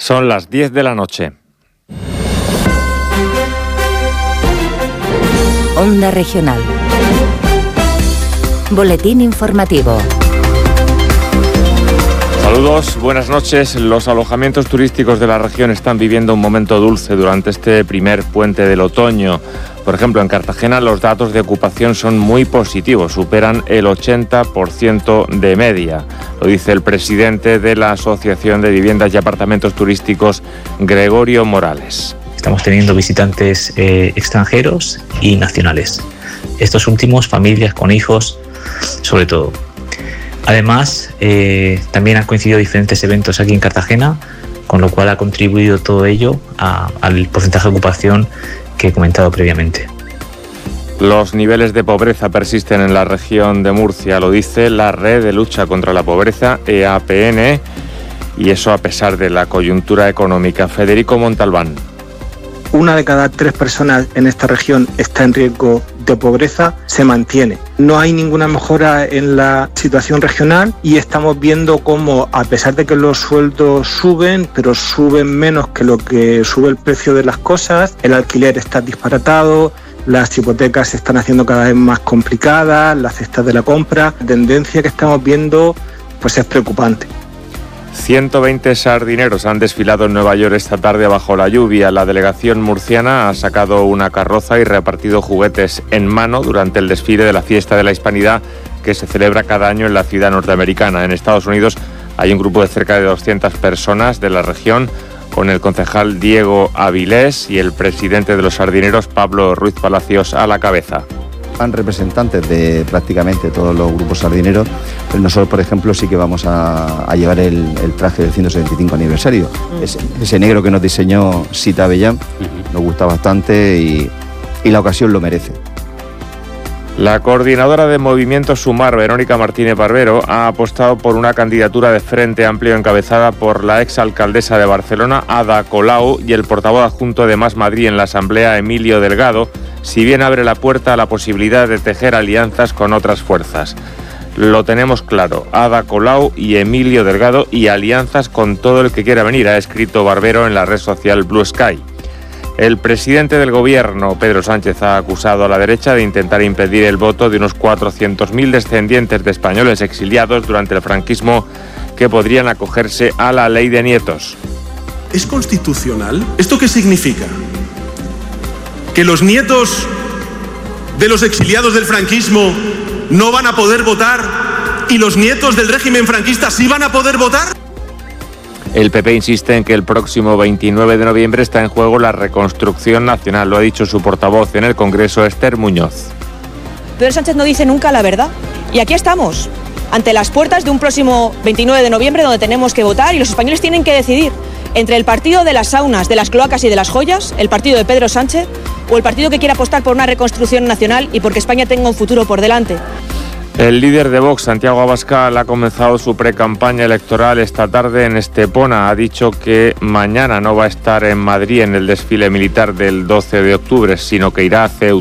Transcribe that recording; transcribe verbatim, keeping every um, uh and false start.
Son las diez de la noche. Onda Regional. Boletín informativo. Saludos, buenas noches. Los alojamientos turísticos de la región están viviendo un momento dulce durante este primer puente del otoño. Por ejemplo, en Cartagena los datos de ocupación son muy positivos, superan el ochenta por ciento de media. Lo dice el presidente de la Asociación de Viviendas y Apartamentos Turísticos, Gregorio Morales. Estamos teniendo visitantes eh, extranjeros y nacionales. Estos últimos, familias con hijos, sobre todo. Además, eh, también han coincidido diferentes eventos aquí en Cartagena, con lo cual ha contribuido todo ello a, al porcentaje de ocupación que he comentado previamente. Los niveles de pobreza persisten en la región de Murcia, lo dice la Red de Lucha contra la Pobreza, E A P N, y eso a pesar de la coyuntura económica. Federico Montalbán. Una de cada tres personas en esta región está en riesgo de pobreza, se mantiene. No hay ninguna mejora en la situación regional y estamos viendo cómo, a pesar de que los sueldos suben, pero suben menos que lo que sube el precio de las cosas, el alquiler está disparatado, las hipotecas se están haciendo cada vez más complicadas, las cestas de la compra. La tendencia que estamos viendo pues es preocupante. ciento veinte sardineros han desfilado en Nueva York esta tarde bajo la lluvia. La delegación murciana ha sacado una carroza y repartido juguetes en mano durante el desfile de la Fiesta de la Hispanidad que se celebra cada año en la ciudad norteamericana. En Estados Unidos hay un grupo de cerca de doscientas personas de la región, con el concejal Diego Avilés y el presidente de los sardineros, Pablo Ruiz Palacios, a la cabeza. Van representantes de prácticamente todos los grupos sardineros, pero nosotros, por ejemplo, sí que vamos a, a llevar el, el traje del ciento setenta y cinco aniversario. Uh-huh. Ese, ese negro que nos diseñó Sita Avellán, uh-huh. Nos gusta bastante y, y la ocasión lo merece. La coordinadora de Movimiento Sumar, Verónica Martínez Barbero, ha apostado por una candidatura de Frente Amplio encabezada por la exalcaldesa de Barcelona, Ada Colau, y el portavoz adjunto de Más Madrid en la Asamblea, Emilio Delgado, si bien abre la puerta a la posibilidad de tejer alianzas con otras fuerzas. Lo tenemos claro, Ada Colau y Emilio Delgado, y alianzas con todo el que quiera venir, ha escrito Barbero en la red social Blue Sky. El presidente del gobierno, Pedro Sánchez, ha acusado a la derecha de intentar impedir el voto de unos cuatrocientos mil descendientes de españoles exiliados durante el franquismo que podrían acogerse a la ley de nietos. ¿Es constitucional? ¿Esto qué significa? ¿Que los nietos de los exiliados del franquismo no van a poder votar y los nietos del régimen franquista sí van a poder votar? El P P insiste en que el próximo veintinueve de noviembre está en juego la reconstrucción nacional. Lo ha dicho su portavoz en el Congreso, Esther Muñoz. Pedro Sánchez no dice nunca la verdad. Y aquí estamos, ante las puertas de un próximo veintinueve de noviembre donde tenemos que votar y los españoles tienen que decidir entre el partido de las saunas, de las cloacas y de las joyas, el partido de Pedro Sánchez, o el partido que quiera apostar por una reconstrucción nacional y porque España tenga un futuro por delante. El líder de Vox, Santiago Abascal, ha comenzado su precampaña electoral esta tarde en Estepona. Ha dicho que mañana no va a estar en Madrid en el desfile militar del doce de octubre, sino que irá a Ceuta.